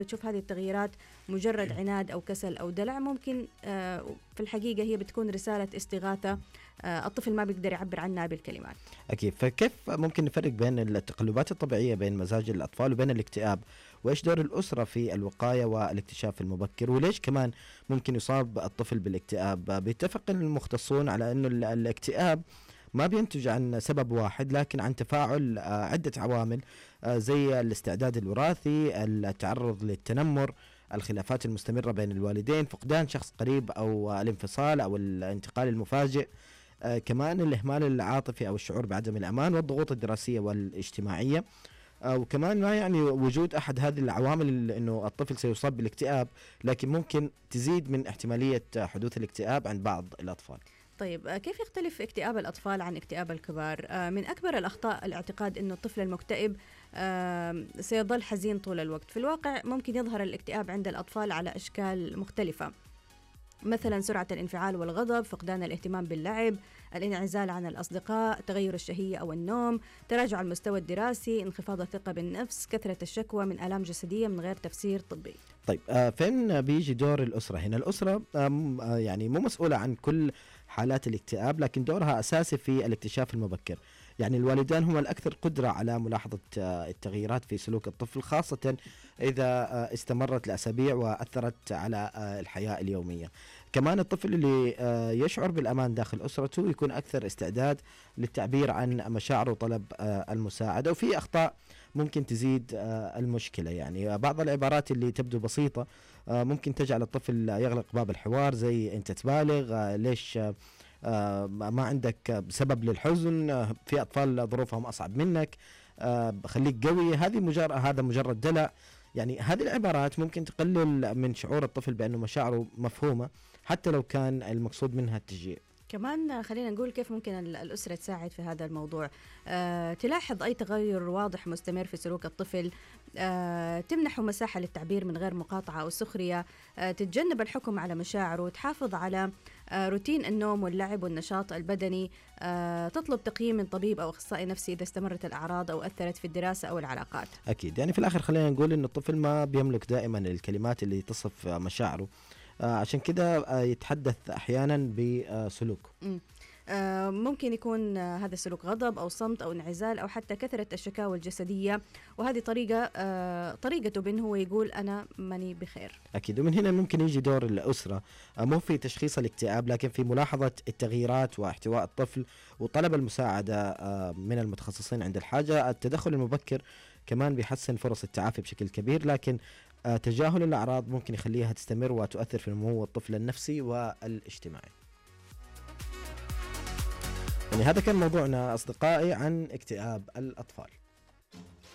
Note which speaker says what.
Speaker 1: بتشوف هذه التغييرات مجرد عناد أو كسل أو دلع، ممكن في الحقيقة هي بتكون رسالة استغاثة الطفل ما بيقدر يعبر عنها بالكلمات.
Speaker 2: أكيد. فكيف ممكن نفرق بين التقلبات الطبيعية بين مزاج الأطفال وبين الاكتئاب، وإيش دور الأسرة في الوقاية والاكتشاف المبكر، وليش كمان ممكن يصاب الطفل بالاكتئاب؟ بيتفق المختصون على أنه الاكتئاب ما بينتج عن سبب واحد، لكن عن تفاعل عدة عوامل زي الاستعداد الوراثي، التعرض للتنمر، الخلافات المستمرة بين الوالدين، فقدان شخص قريب أو الانفصال أو الانتقال المفاجئ، كمان الإهمال العاطفي أو الشعور بعدم الأمان، والضغوط الدراسية والاجتماعية. وكمان ما يعني وجود أحد هذه العوامل أنه الطفل سيصاب بالاكتئاب، لكن ممكن تزيد من احتمالية حدوث الاكتئاب عند بعض الأطفال.
Speaker 1: طيب كيف يختلف اكتئاب الأطفال عن اكتئاب الكبار؟ من أكبر الأخطاء الاعتقاد أنه الطفل المكتئب سيظل حزين طول الوقت. في الواقع ممكن يظهر الاكتئاب عند الأطفال على أشكال مختلفة، مثلا سرعة الانفعال والغضب، فقدان الاهتمام باللعب، الانعزال عن الأصدقاء، تغير الشهية أو النوم، تراجع المستوى الدراسي، انخفاض الثقة بالنفس، كثرة الشكوى من آلام جسدية من غير تفسير طبي.
Speaker 2: طيب فين بيجي دور الأسرة هنا؟ الأسرة يعني مو مسؤولة عن كل حالات الاكتئاب، لكن دورها أساسي في الاكتشاف المبكر. يعني الوالدان هم الأكثر قدرة على ملاحظة التغييرات في سلوك الطفل، خاصة إذا استمرت لأسابيع وأثرت على الحياة اليومية. كمان الطفل اللي يشعر بالأمان داخل أسرته يكون أكثر استعداد للتعبير عن مشاعره وطلب المساعدة. وفي أخطاء ممكن تزيد المشكلة، يعني بعض العبارات اللي تبدو بسيطة ممكن تجعل الطفل يغلق باب الحوار، زي أنت تبالغ، ليش ما عندك سبب للحزن، في أطفال ظروفهم أصعب منك، خليك قوي، هذا مجرد دلع. يعني هذه العبارات ممكن تقلل من شعور الطفل بأنه مشاعره مفهومة، حتى لو كان المقصود منها التشجيع.
Speaker 1: كمان خلينا نقول كيف ممكن الأسرة تساعد في هذا الموضوع. تلاحظ أي تغير واضح مستمر في سلوك الطفل، تمنحه مساحة للتعبير من غير مقاطعة أو سخرية، تتجنب الحكم على مشاعره، تحافظ على روتين النوم واللعب والنشاط البدني، تطلب تقييم من طبيب أو أخصائي نفسي إذا استمرت الأعراض أو أثرت في الدراسة أو العلاقات.
Speaker 2: أكيد. يعني في الآخر خلينا نقول إن الطفل ما بيملك دائما الكلمات اللي تصف مشاعره، عشان كده يتحدث أحيانا بسلوكه.
Speaker 1: ممكن يكون هذا السلوك غضب أو صمت أو انعزال أو حتى كثرة الشكاوى الجسدية، وهذه طريقته بأنه هو يقول أنا ماني بخير.
Speaker 2: أكيد. ومن هنا ممكن يجي دور الأسرة، مو في تشخيص الاكتئاب لكن في ملاحظة التغييرات واحتواء الطفل وطلب المساعدة من المتخصصين عند الحاجة. التدخل المبكر كمان بيحسن فرص التعافي بشكل كبير، لكن تجاهل الأعراض ممكن يخليها تستمر وتؤثر في نمو الطفل النفسي والاجتماعي. يعني هذا كان موضوعنا أصدقائي عن اكتئاب الأطفال.